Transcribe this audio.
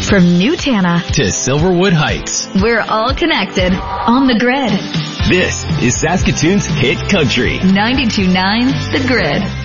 From New Tana to Silverwood Heights, we're all connected on the grid. This is Saskatoon's Hit Country. 92.9 The Grid.